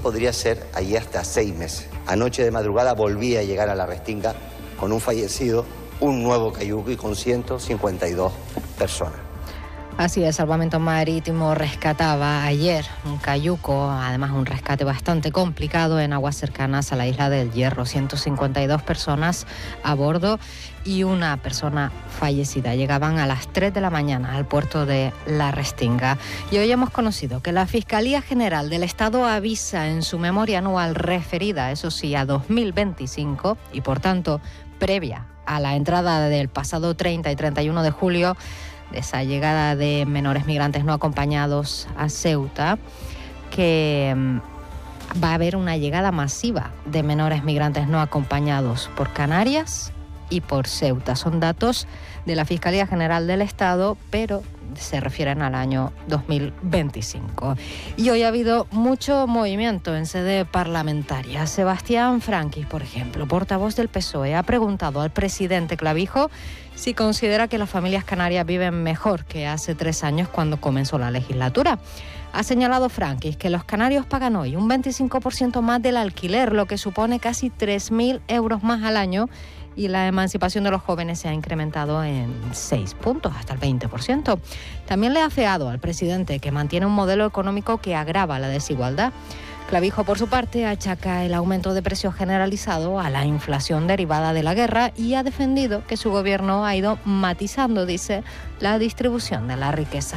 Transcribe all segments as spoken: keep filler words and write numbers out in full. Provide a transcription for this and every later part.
podría ser allí hasta seis meses. Anoche de madrugada volví a llegar a la Restinga con un fallecido, un nuevo cayuco y con ciento cincuenta y dos personas. Así es, Salvamento Marítimo rescataba ayer un cayuco, además un rescate bastante complicado en aguas cercanas a la isla del Hierro. ciento cincuenta y dos personas a bordo y una persona fallecida. Llegaban a las tres de la mañana al puerto de La Restinga. Y hoy hemos conocido que la Fiscalía General del Estado avisa en su memoria anual referida, eso sí, a dos mil veinticinco y por tanto previa a la entrada del pasado treinta y treinta y uno de julio, de esa llegada de menores migrantes no acompañados a Ceuta, que va a haber una llegada masiva de menores migrantes no acompañados por Canarias y por Ceuta. Son datos de la Fiscalía General del Estado, pero se refieren al año dos mil veinticinco. Y hoy ha habido mucho movimiento en sede parlamentaria. Sebastián Franquis, por ejemplo, portavoz del P S O E, ha preguntado al presidente Clavijo si considera que las familias canarias viven mejor que hace tres años cuando comenzó la legislatura. Ha señalado Franquis que los canarios pagan hoy un veinticinco por ciento más del alquiler, lo que supone casi tres mil euros más al año, y la emancipación de los jóvenes se ha incrementado en seis puntos, hasta el veinte por ciento. También le ha afeado al presidente que mantiene un modelo económico que agrava la desigualdad. Clavijo, por su parte, achaca el aumento de precios generalizado a la inflación derivada de la guerra y ha defendido que su gobierno ha ido matizando, dice, la distribución de la riqueza.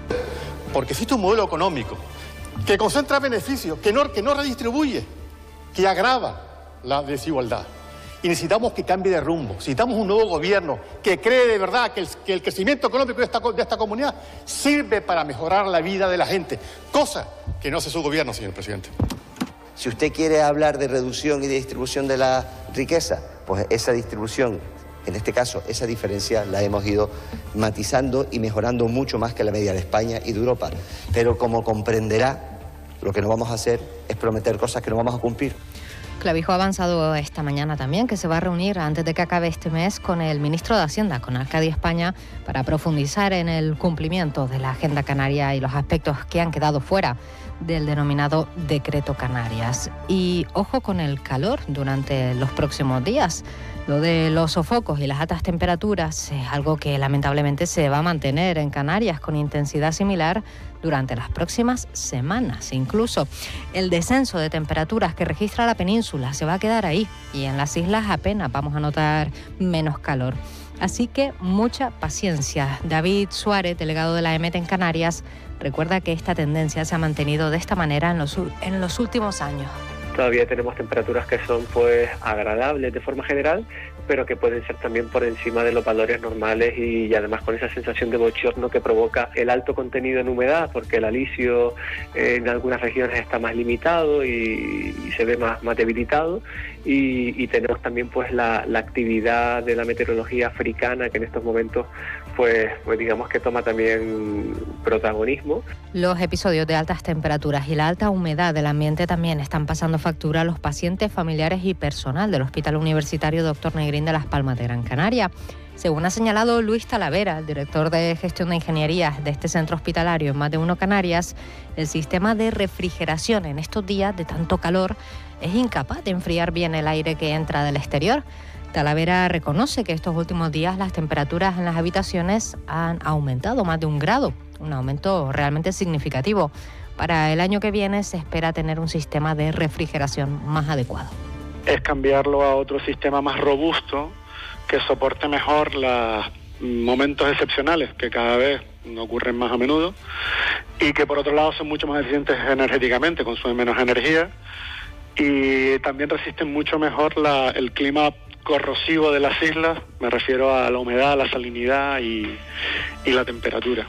Porque existe un modelo económico que concentra beneficios, que no, que no redistribuye, que agrava la desigualdad. Y necesitamos que cambie de rumbo. Necesitamos un nuevo gobierno que cree de verdad que el, que el crecimiento económico de esta, de esta comunidad sirve para mejorar la vida de la gente, cosa que no hace su gobierno, señor presidente. Si usted quiere hablar de reducción y de distribución de la riqueza, pues esa distribución, en este caso, esa diferencia la hemos ido matizando y mejorando mucho más que la media de España y de Europa. Pero como comprenderá, lo que no vamos a hacer es prometer cosas que no vamos a cumplir. Clavijo ha avanzado esta mañana también que se va a reunir antes de que acabe este mes con el ministro de Hacienda, con Arcadio España, para profundizar en el cumplimiento de la Agenda Canaria y los aspectos que han quedado fuera del denominado Decreto Canarias. Y ojo con el calor durante los próximos días. Lo de los sofocos y las altas temperaturas es algo que lamentablemente se va a mantener en Canarias con intensidad similar durante las próximas semanas. Incluso el descenso de temperaturas que registra la península se va a quedar ahí y en las islas apenas vamos a notar menos calor. Así que mucha paciencia. David Suárez, delegado de la E M E T en Canarias, recuerda que esta tendencia se ha mantenido de esta manera en los, en los últimos años. Todavía tenemos temperaturas que son pues agradables de forma general, pero que pueden ser también por encima de los valores normales y, y además con esa sensación de bochorno que provoca el alto contenido en humedad, porque el alisio eh, en algunas regiones está más limitado y, y se ve más, más debilitado, y, y tenemos también pues la, la actividad de la meteorología africana que en estos momentos pues, pues digamos que toma también protagonismo. Los episodios de altas temperaturas y la alta humedad del ambiente también están pasando factura a los pacientes, familiares y personal del Hospital Universitario doctor Negrín de Las Palmas de Gran Canaria. Según ha señalado Luis Talavera, el director de gestión de ingeniería de este centro hospitalario en Más de Uno Canarias, el sistema de refrigeración en estos días de tanto calor es incapaz de enfriar bien el aire que entra del exterior. Talavera reconoce que estos últimos días las temperaturas en las habitaciones han aumentado más de un grado, un aumento realmente significativo. Para el año que viene se espera tener un sistema de refrigeración más adecuado. Es cambiarlo a otro sistema más robusto que soporte mejor los momentos excepcionales que cada vez ocurren más a menudo y que por otro lado son mucho más eficientes energéticamente, consumen menos energía y también resisten mucho mejor la, el clima corrosivo de las islas, me refiero a la humedad, la salinidad y, y la temperatura.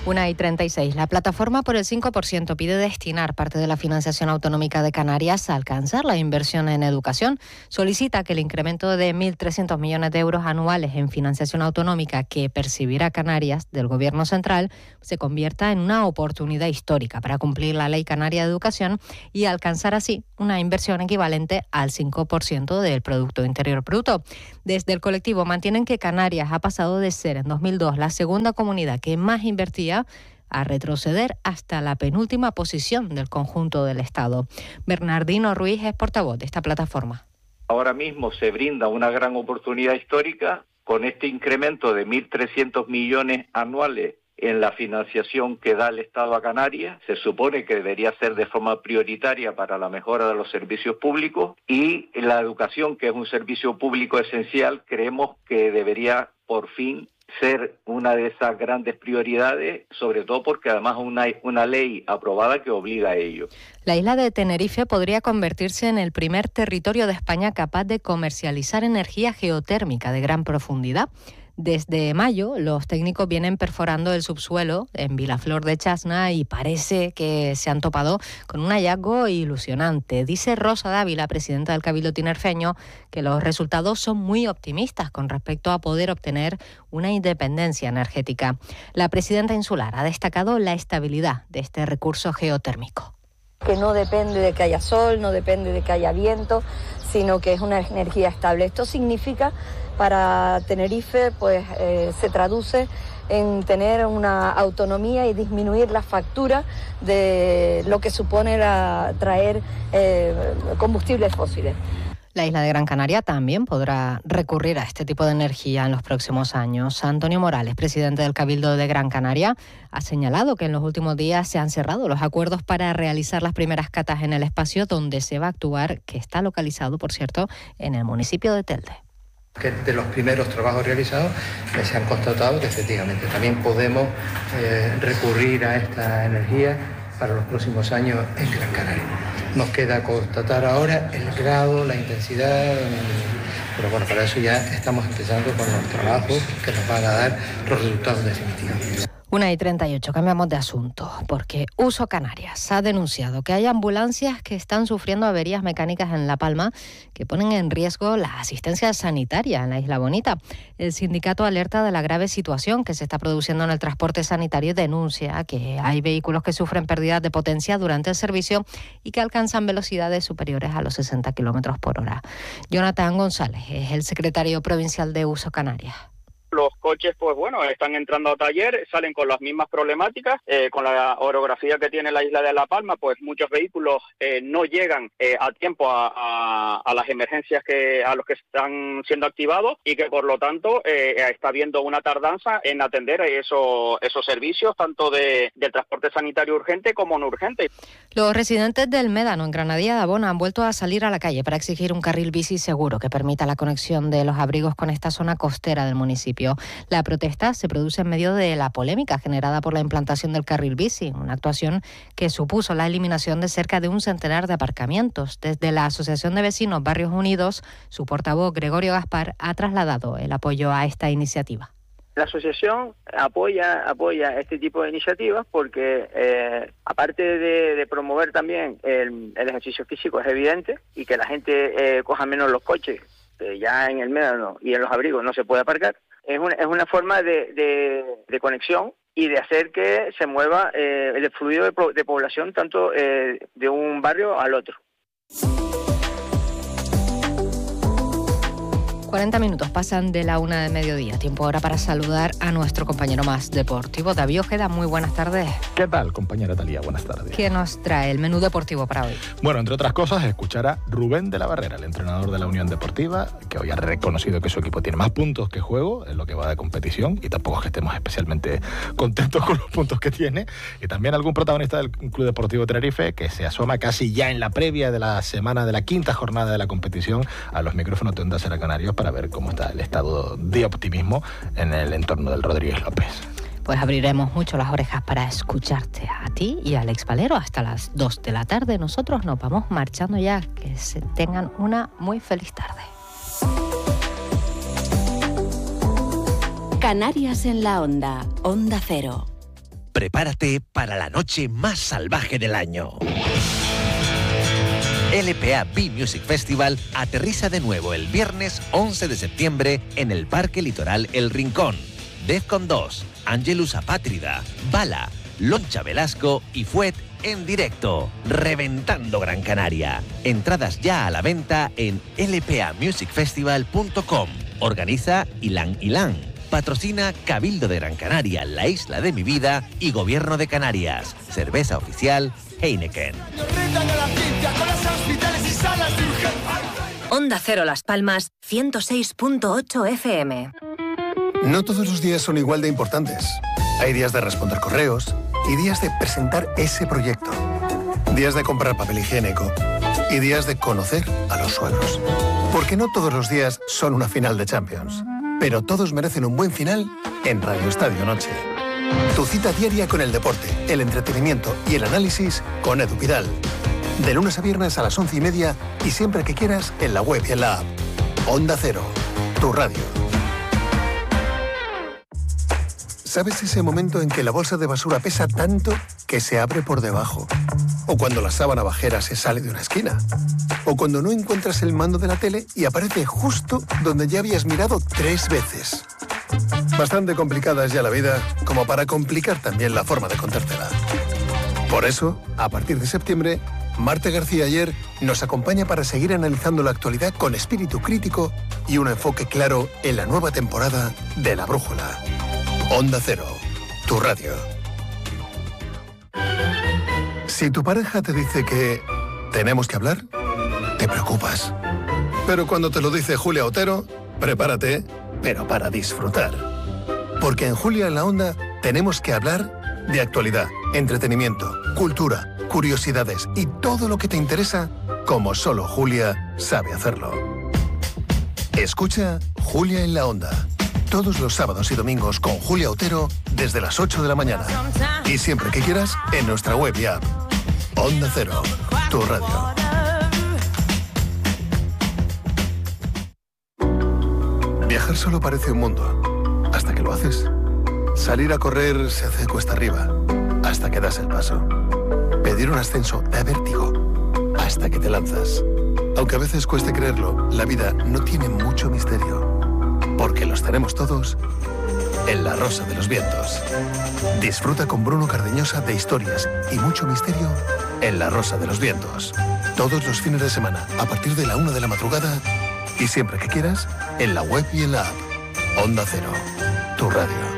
una y treinta y seis. La plataforma por el cinco por ciento pide destinar parte de la financiación autonómica de Canarias a alcanzar la inversión en educación. Solicita que el incremento de mil trescientos millones de euros anuales en financiación autonómica que percibirá Canarias del Gobierno central se convierta en una oportunidad histórica para cumplir la Ley Canaria de Educación y alcanzar así una inversión equivalente al cinco por ciento del Producto Interior Bruto. Desde el colectivo mantienen que Canarias ha pasado de ser en dos mil dos la segunda comunidad que más invertía a retroceder hasta la penúltima posición del conjunto del Estado. Bernardino Ruiz es portavoz de esta plataforma. Ahora mismo se brinda una gran oportunidad histórica con este incremento de mil trescientos millones anuales en la financiación que da el Estado a Canarias. Se supone que debería ser de forma prioritaria para la mejora de los servicios públicos, y la educación, que es un servicio público esencial, creemos que debería por fin ser una de esas grandes prioridades, sobre todo porque además una, una ley aprobada que obliga a ello. La isla de Tenerife podría convertirse en el primer territorio de España capaz de comercializar energía geotérmica de gran profundidad. Desde mayo, los técnicos vienen perforando el subsuelo en Vilaflor de Chasna y parece que se han topado con un hallazgo ilusionante. Dice Rosa Dávila, presidenta del Cabildo tinerfeño, que los resultados son muy optimistas con respecto a poder obtener una independencia energética. La presidenta insular ha destacado la estabilidad de este recurso geotérmico. Que no depende de que haya sol, no depende de que haya viento, sino que es una energía estable. Esto significa para Tenerife, pues eh, se traduce en tener una autonomía y disminuir la factura de lo que supone la, traer eh, combustibles fósiles. La isla de Gran Canaria también podrá recurrir a este tipo de energía en los próximos años. Antonio Morales, presidente del Cabildo de Gran Canaria, ha señalado que en los últimos días se han cerrado los acuerdos para realizar las primeras catas en el espacio donde se va a actuar, que está localizado, por cierto, en el municipio de Telde. Que de los primeros trabajos realizados eh, se han constatado que efectivamente también podemos eh, recurrir a esta energía para los próximos años en Gran Canaria. Nos queda constatar ahora el grado, la intensidad, pero bueno, para eso ya estamos empezando con los trabajos que nos van a dar los resultados definitivos. una y treinta y ocho, cambiamos de asunto, porque Uso Canarias ha denunciado que hay ambulancias que están sufriendo averías mecánicas en La Palma que ponen en riesgo la asistencia sanitaria en la Isla Bonita. El sindicato alerta de la grave situación que se está produciendo en el transporte sanitario y denuncia que hay vehículos que sufren pérdidas de potencia durante el servicio y que alcanzan velocidades superiores a los sesenta kilómetros por hora. Jonathan González es el secretario provincial de Uso Canarias. Los coches, pues bueno, están entrando a taller, salen con las mismas problemáticas, eh, con la orografía que tiene la isla de La Palma, pues muchos vehículos eh, no llegan eh, a tiempo a, a, a las emergencias que a los que están siendo activados y que por lo tanto eh, está habiendo una tardanza en atender eso, esos servicios, tanto de, del transporte sanitario urgente como no urgente. Los residentes del Médano, en Granadilla de Abona, han vuelto a salir a la calle para exigir un carril bici seguro que permita la conexión de los abrigos con esta zona costera del municipio. La protesta se produce en medio de la polémica generada por la implantación del carril bici, una actuación que supuso la eliminación de cerca de un centenar de aparcamientos. Desde la Asociación de Vecinos Barrios Unidos, su portavoz Gregorio Gaspar ha trasladado el apoyo a esta iniciativa. La asociación apoya apoya este tipo de iniciativas porque eh, aparte de, de promover también el, el ejercicio físico, es evidente, y que la gente eh, coja menos los coches, que ya en el Médano y en los abrigos no se puede aparcar. Es una, es una forma de, de, de conexión y de hacer que se mueva eh, el fluido de, de población tanto eh, de un barrio al otro. cuarenta minutos pasan de la una de mediodía. Tiempo ahora para saludar a nuestro compañero más deportivo, David Ojeda. Muy buenas tardes. ¿Qué tal, compañera Talía? Buenas tardes. ¿Qué nos trae el menú deportivo para hoy? Bueno, entre otras cosas, escuchar a Rubén de la Barrera, el entrenador de la Unión Deportiva, que hoy ha reconocido que su equipo tiene más puntos que juego en lo que va de competición, y tampoco es que estemos especialmente contentos con los puntos que tiene. Y también algún protagonista del Club Deportivo Tenerife, que se asoma casi ya en la previa de la semana de la quinta jornada de la competición a los micrófonos de Onda Cero Canarios para ver cómo está el estado de optimismo en el entorno del Rodríguez López. Pues abriremos mucho las orejas para escucharte a ti y a Alex Valero hasta las dos de la tarde. Nosotros nos vamos marchando ya. Que se tengan una muy feliz tarde. Canarias en la Onda, Onda Cero. Prepárate para la noche más salvaje del año. L P A B-Music Festival aterriza de nuevo el viernes once de septiembre en el Parque Litoral El Rincón. Defcon dos, Angelus Apátrida, Bala, Loncha Velasco y Fuet en directo, reventando Gran Canaria. Entradas ya a la venta en l p a music festival punto com. Organiza Ilan Ilan. Patrocina Cabildo de Gran Canaria, La Isla de mi Vida y Gobierno de Canarias. Cerveza oficial Heineken. Onda Cero Las Palmas, ciento seis punto ocho F M. No todos los días son igual de importantes. Hay días de responder correos y días de presentar ese proyecto. Días de comprar papel higiénico y días de conocer a los suegros. Porque no todos los días son una final de Champions. Pero todos merecen un buen final en Radio Estadio Noche. Tu cita diaria con el deporte, el entretenimiento y el análisis con Edu Pidal. De lunes a viernes a las once y media y siempre que quieras en la web y en la app. Onda Cero, tu radio. ¿Sabes ese momento en que la bolsa de basura pesa tanto que se abre por debajo? O cuando la sábana bajera se sale de una esquina. O cuando no encuentras el mando de la tele y aparece justo donde ya habías mirado tres veces. Bastante complicada es ya la vida como para complicar también la forma de contártela. Por eso, a partir de septiembre, Marte García Ayer nos acompaña para seguir analizando la actualidad con espíritu crítico y un enfoque claro en la nueva temporada de La Brújula. Onda Cero, tu radio. Si tu pareja te dice que tenemos que hablar, te preocupas. Pero cuando te lo dice Julia Otero, prepárate, pero para disfrutar. Porque en Julia en la Onda tenemos que hablar de actualidad, entretenimiento, cultura, curiosidades y todo lo que te interesa, como solo Julia sabe hacerlo. Escucha Julia en la Onda. Todos los sábados y domingos con Julia Otero desde las ocho de la mañana. Y siempre que quieras en nuestra web y app. Onda Cero, tu radio. Viajar solo parece un mundo, hasta que lo haces. Salir a correr se hace cuesta arriba, hasta que das el paso. Pedir un ascenso da vértigo, hasta que te lanzas. Aunque a veces cueste creerlo, la vida no tiene mucho misterio. Porque los tenemos todos en La Rosa de los Vientos. Disfruta con Bruno Cardeñosa de historias y mucho misterio en La Rosa de los Vientos. Todos los fines de semana, a partir de la una de la madrugada y siempre que quieras, en la web y en la app. Onda Cero, tu radio.